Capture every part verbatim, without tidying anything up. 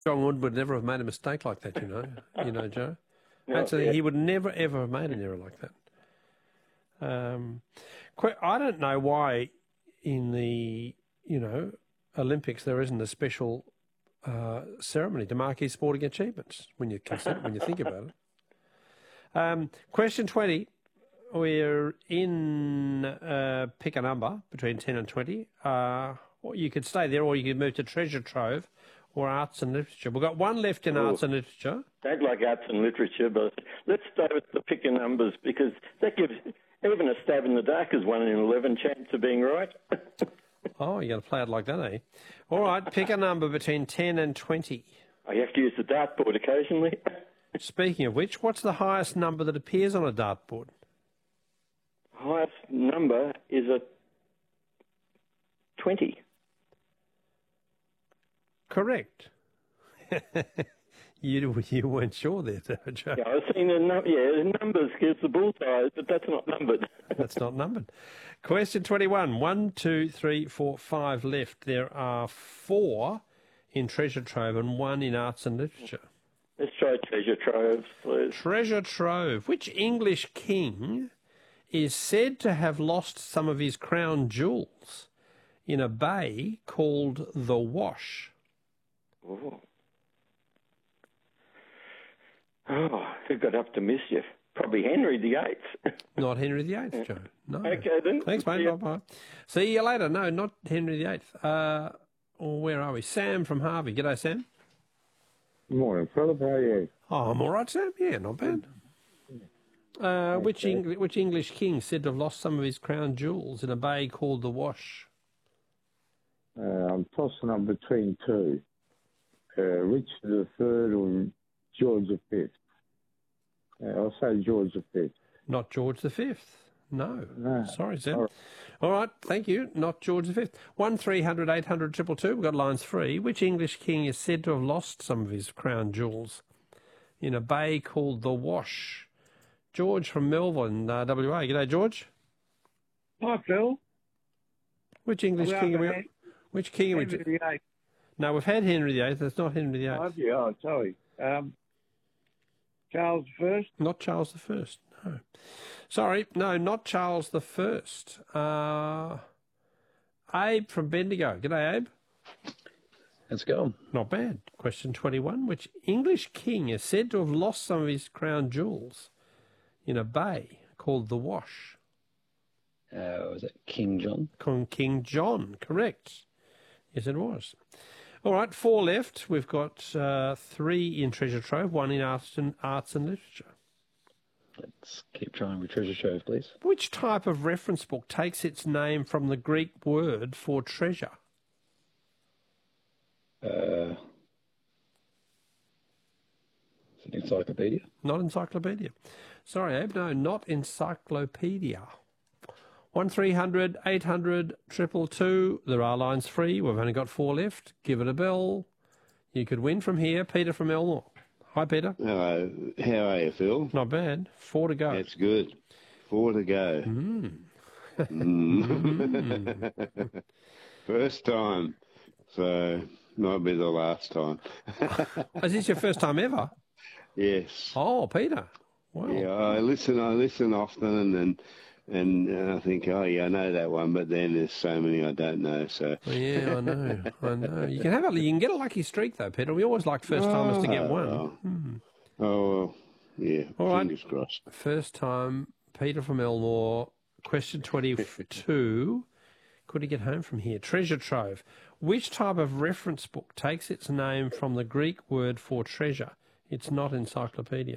John Wood would never have made a mistake like that, you know, you know, Joe. No, Actually, yeah. he would never, ever have made an error like that. Um, que- I don't know why in the, you know, Olympics there isn't a special uh, ceremony to mark his sporting achievements when you consider, when you think about it. Um, question twenty. We're in uh, pick a number between ten and twenty. Uh, or you could stay there, or you could move to treasure trove or arts and literature. We've got one left in Oh. arts and literature. Don't like arts and literature, but let's stay with the pick of numbers because that gives even a stab in the dark is one in eleven chance of being right. Oh, you got to play it like that, eh? All right, pick a number between ten and twenty. I have to use the dartboard occasionally. Speaking of which, what's the highest number that appears on a dartboard? Highest number is a twenty. Correct. you you weren't sure there, Joe. Yeah, I've seen the num- yeah, the numbers gives the bullseye, but that's not numbered. That's not numbered. Question twenty-one. One, two, three, four, five left. There are four in treasure trove and one in arts and literature. Let's try treasure troves, please. Treasure trove. Which English king is said to have lost some of his crown jewels in a bay called the Wash? Oh. Oh, who got up to mischief? Probably Henry the Eighth. Not Henry the Eighth, Joe. No. Okay, then. Thanks, mate. Yeah. Bye-bye. See you later. No, not Henry the Eighth. Uh, oh, where are we? Sam from Harvey. G'day, Sam. Good morning, Philip. How are you? Oh, I'm all right, Sam. Yeah, not bad. Uh, which, Eng- which English king said to have lost some of his crown jewels in a bay called the Wash? Uh, I'm tossing up between two. Uh, Richard the Third or George the Fifth. Uh, I'll say George the Fifth. Not George the Fifth. No. No. Sorry, Sam. All right. All right, thank you. Not George the Fifth. One three hundred eight hundred triple two. We've got lines free. Which English king is said to have lost some of his crown jewels in a bay called the Wash? George from Melbourne, uh, W A. G'day, George. Hi, Phil. Which English We king are we? haven't Which king are we? Henry the Eighth. No, we've had Henry the Eighth. That's not Henry the Have Eighth. you? Oh, sorry. Um, Charles the First. Not Charles the First. No. Sorry, no, not Charles the First. Uh, Abe from Bendigo. G'day, Abe. Let's go. Not bad. Question twenty-one. Which English king is said to have lost some of his crown jewels in a bay called the Wash? Uh, was it King John? Con- King John, correct. Yes, it was. All right, four left. We've got uh, three in treasure trove, one in arts and, arts and literature. Let's keep trying with treasure trove, please. Which type of reference book takes its name from the Greek word for treasure? Uh, is it encyclopedia? Not encyclopedia. Sorry, Abe, no, not encyclopedia. One three hundred eight hundred triple two. There are lines free. We've only got four left. Give it a bell. You could win from here. Peter from Elmore. Hi, Peter. Hello. How are you, Phil? Not bad. Four to go. That's good. Four to go. Mm. Mm. First time, so might be the last time. Is this your first time ever? Yes. Oh, Peter. Wow. Yeah, I listen. I listen often, and and I think, oh yeah, I know that one, but then there's so many I don't know. So Yeah, I know. I know. You can have a. You can get a lucky streak though, Peter. We always like first timers to get one. Oh, Hmm. oh well, yeah. All right. Fingers crossed. First time, Peter from Elmore. Question twenty-two. Could he get home from here? Treasure trove. Which type of reference book takes its name from the Greek word for treasure? It's not encyclopedia.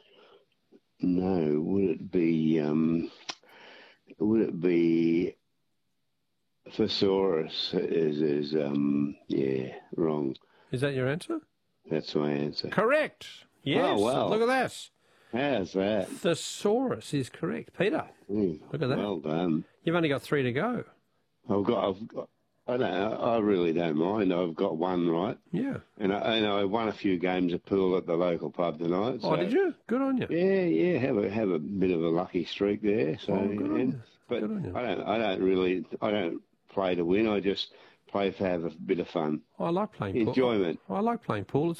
No, would it be? Um, would it be? Thesaurus is is um yeah wrong. Is that your answer? That's my answer. Correct. Yes. Oh, wow. Look at that. How's that? Thesaurus is correct. Peter, Mm, look at that. Well done. You've only got three to go. I've got. I've got. I don't. I really don't mind. I've got one right, Yeah. and I, and I won a few games of pool at the local pub tonight. Oh, so- did you? Good on you. Yeah, yeah. Have a have a bit of a lucky streak there. So, Oh, good on and- you. but Good on you. I don't. I don't really. I don't play to win. I just play for have a bit of fun, I like playing pool. enjoyment. I like playing pool. It's